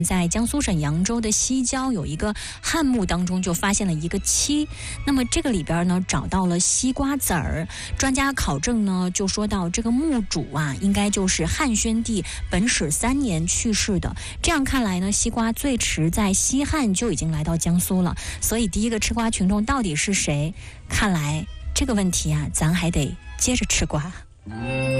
在江苏省扬州的西郊有一个汉墓当中就发现了一个漆，那么这个里边呢找到了西瓜籽儿。专家考证呢就说到这个墓主啊应该就是汉宣帝本始3年去世的。这样看来呢，西瓜最迟在西汉就已经来到江苏了。所以第一个吃瓜群众到底是谁？看来这个问题啊，咱还得接着吃瓜。